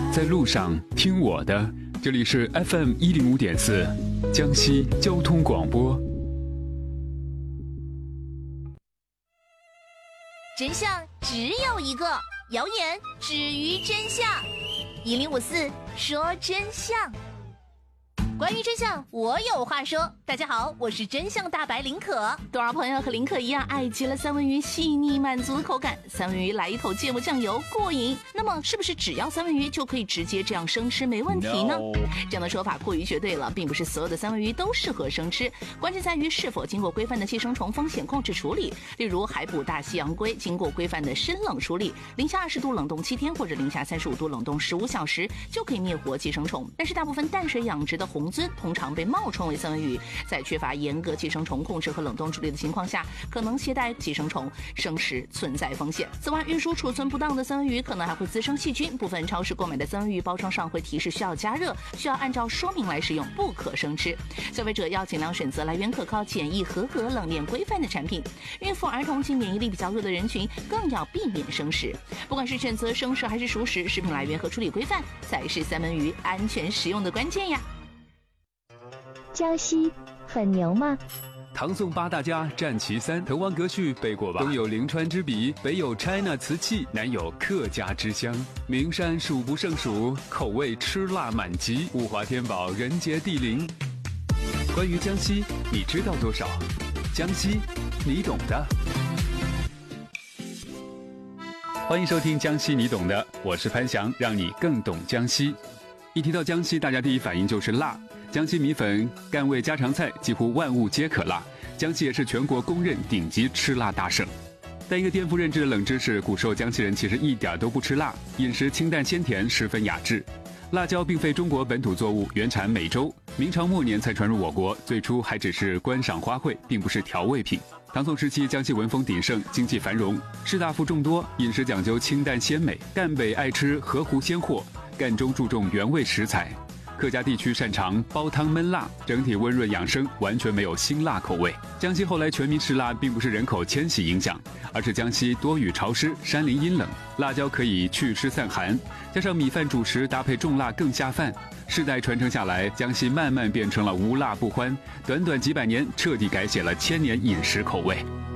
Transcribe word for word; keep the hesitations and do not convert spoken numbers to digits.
在路上听我的，这里是 F M 一零五点四，江西交通广播。 真相只有一个，谣言止于真相。一零五四说真相。关于真相，我有话说。大家好，我是真相大白林可。多少朋友和林可一样爱极了三文鱼细腻满足的口感，三文鱼来一口芥末酱油过瘾。那么是不是只要三文鱼就可以直接这样生吃没问题呢？ No. 这样的说法过于绝对了，并不是所有的三文鱼都适合生吃，关键在于是否经过规范的寄生虫风险控制处理。例如海捕大西洋龟经过规范的深冷处理，零下二十度冷冻七天或者零下三十五度冷冻十五小时就可以灭活寄生虫。但是大部分淡水养殖的红鳟通常被冒充为三文鱼，在缺乏严格寄生虫控制和冷冻处理的情况下，可能携带寄生虫，生食存在风险。此外，运输储存不当的三文鱼可能还会滋生细菌。部分超市购买的三文鱼包装上会提示需要加热，需要按照说明来使用，不可生吃。消费者要尽量选择来源可靠、检疫合格、冷链规范的产品。孕妇、儿童及免疫力比较弱的人群更要避免生食。不管是选择生食还是熟食，食品来源和处理规范才是三文鱼安全食用的关键呀。 江西很牛吗？ 唐宋八大家占其三，滕王阁序背过吧？东有临川之笔，北有 China 瓷器，南有客家之乡。名山数不胜数，口味吃辣满级，物华天宝，人杰地灵。关于江西，你知道多少？江西，你懂的。欢迎收听江西你懂的，我是潘翔，让你更懂江西。一提到江西，大家第一反应就是辣。江西米粉、赣味家常菜几乎万物皆可辣，江西也是全国公认顶级吃辣大省。但一个颠覆认知的冷知识，古时候江西人其实一点都不吃辣，饮食清淡鲜甜，十分雅致。辣椒并非中国本土作物，原产美洲，明朝末年才传入我国，最初还只是观赏花卉，并不是调味品。唐宋时期，江西文风鼎盛，经济繁荣，士大夫众多，饮食讲究清淡鲜美。赣北爱吃河湖鲜货，赣中注重原味食材。客家地区擅长煲汤焖辣，整体温润养生，完全没有辛辣口味。江西后来全民吃辣，并不是人口迁徙影响，而是江西多雨潮湿，山林阴冷，辣椒可以祛湿散寒，加上米饭主食搭配重辣更下饭。世代传承下来，江西慢慢变成了无辣不欢，短短几百年彻底改写了千年饮食口味。